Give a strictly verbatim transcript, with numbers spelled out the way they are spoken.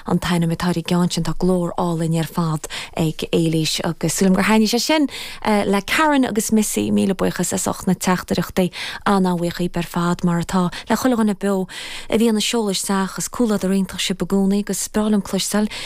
an taine metáí geantin tá glór álinn ar fad ag élís agus sulim gur haine sé sin le Karen agus Missy míle buchas is och na teachtarachtaí anáhachaí ber fad mar atá le chuile ganna be a bhí anna seolis sagachas coolla a réintach se begónaí agus sprálam cloistal